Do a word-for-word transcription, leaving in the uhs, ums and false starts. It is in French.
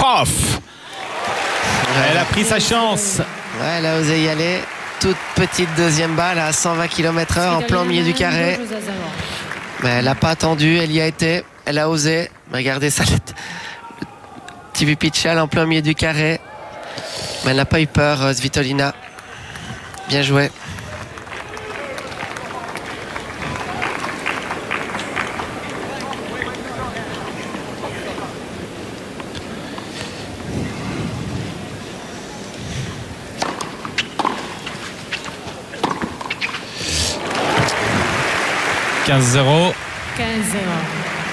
Off. Elle a pris sa chance. Ouais, elle a osé y aller. Toute petite deuxième balle à cent vingt kilomètres heure en plein milieu du carré. Mais elle n'a pas attendu, elle y a été. Elle a osé. Regardez ça, le petit pitchal en plein milieu du carré. Mais elle n'a pas eu peur, Svitolina. Bien joué. quinze zéro. quinze zéro.